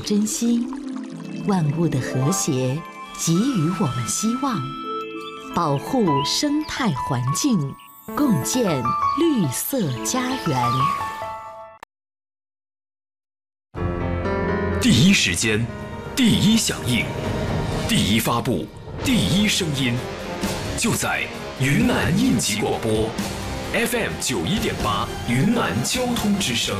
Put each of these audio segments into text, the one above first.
珍惜，万物的和谐给予我们希望，保护生态环境，共建绿色家园。 第一时间，第一响应，第一发布，第一声音，就在云南应急广播 FM 91.8云南交通之声。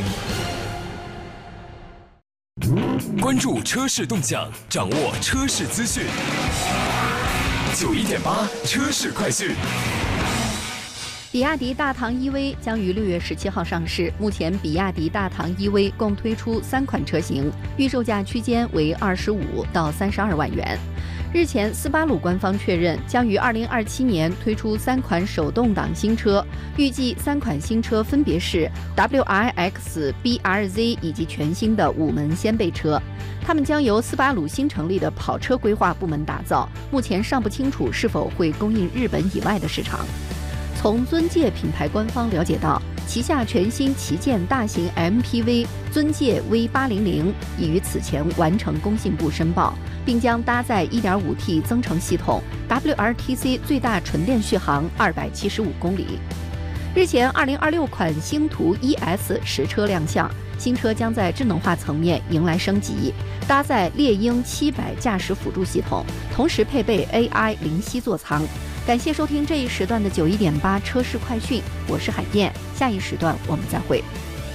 关注车市动向，掌握车市资讯。91.8车市快讯。 比亚迪大唐 EV 将于6月17号上市。目前，比亚迪大唐 EV 共推出3款车型，预售价区间为25到32万元。日前，斯巴鲁官方确认将于2027年推出3款手动挡新车，预计3款新车分别是 WRX、BRZ 以及全新的5门掀背车。它们将由斯巴鲁新成立的跑车规划部门打造，目前尚不清楚是否会供应日本以外的市场。从尊界品牌官方了解到，旗下全新旗舰大型 MPV 尊界 V800已于此前完成工信部申报，并将搭载 1.5T 增程系统 ，WLTC 最大纯电续航275公里。日前，2026款星途 ES 实车亮相，新车将在智能化层面迎来升级，搭载猎鹰700驾驶辅助系统，同时配备 AI 灵犀座舱。感谢收听这一时段的91.8车市快讯，我是海燕，下一时段我们再会。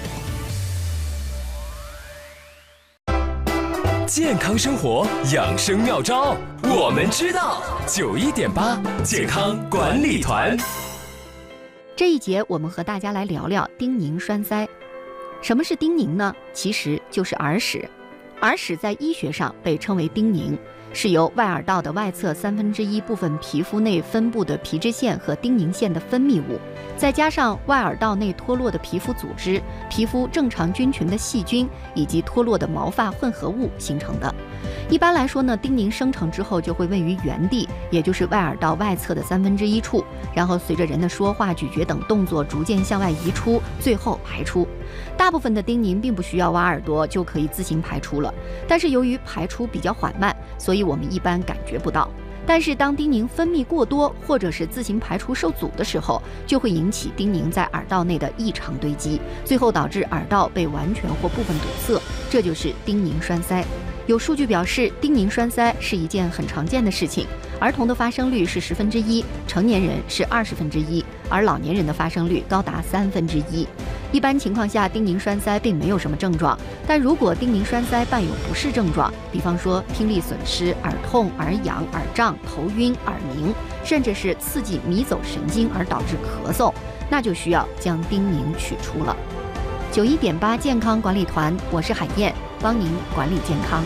健康生活养生妙招，我们知道。91.8健康管理团。 这一节我们和大家来聊聊丁宁栓塞。什么是丁宁呢？其实就是耳屎。耳屎在医学上被称为丁宁，是由外耳道的外侧1/3部分皮肤内分布的皮脂腺和丁宁腺的分泌物，再加上外耳道内脱落的皮肤组织、皮肤正常菌群的细菌以及脱落的毛发混合物形成的。一般来说呢，丁宁生成之后就会位于原地，也就是外耳道外侧的1/3处，然后随着人的说话、咀嚼等动作逐渐向外移出，最后排出。大部分的丁宁并不需要挖耳朵就可以自行排出了，但是由于排出比较缓慢，所以我们一般感觉不到。但是当丁宁分泌过多或者是自行排出受阻的时候，就会引起丁宁在耳道内的异常堆积，最后导致耳道被完全或部分堵塞，这就是丁宁栓塞。有数据表示，丁宁栓塞是一件很常见的事情，儿童的发生率是1/10，成年人是20%，而老年人的发生率高达1/3。一般情况下，丁宁栓塞并没有什么症状，但如果丁宁栓塞伴有不适症状，比方说听力损失、耳痛、耳痒、耳胀、头晕、耳鸣，甚至是刺激迷走神经而导致咳嗽，那就需要将丁宁取出了。91.8健康管理团，我是海燕，帮您管理健康。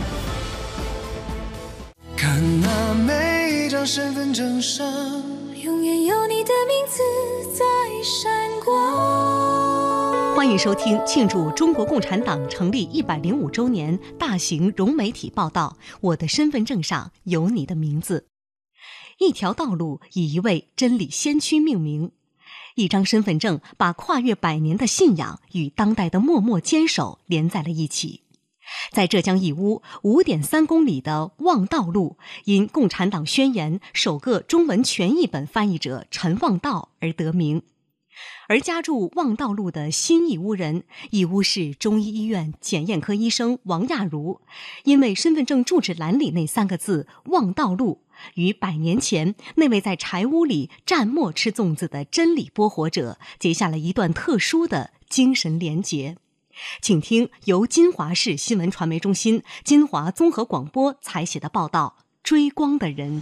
看那每张身份证上，永远有你的名字在闪光。 欢迎收听庆祝中国共产党成立105周年大型融媒体报道《我的身份证上有你的名字》。一条道路以一位真理先驱命名，一张身份证把跨越100年的信仰与当代的默默坚守连在了一起。在浙江义乌5.3公里的望道路，因共产党宣言首个中文全译本翻译者陈望道而得名。而家住望道路的新义乌人，义乌市中医医院检验科医生王亚茹，因为身份证住址栏里那3个字望道路与100年前那位在柴屋里蘸墨吃粽子的真理播火者结下了一段特殊的精神连结。请听由金华市新闻传媒中心、金华综合广播采写的报道《追光的人》。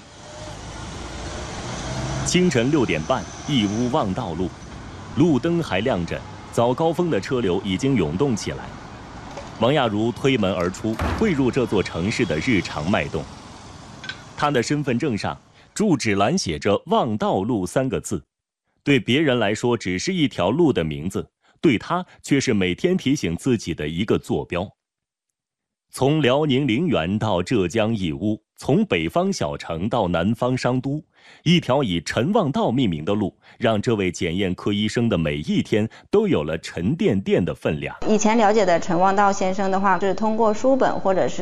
清晨6点半，义乌望道路，路灯还亮着，早高峰的车流已经涌动起来。王亚茹推门而出，汇入这座城市的日常脉动。他的身份证上住址栏写着望道路3个字，对别人来说只是一条路的名字，对他却是每天提醒自己的一个坐标。从辽宁陵园到浙江义乌，从北方小城到南方商都，一条以陈望道命名的路，让这位检验科医生的每一天都有了沉甸甸的分量。 以前了解的陈望道先生的话，是通过书本或者是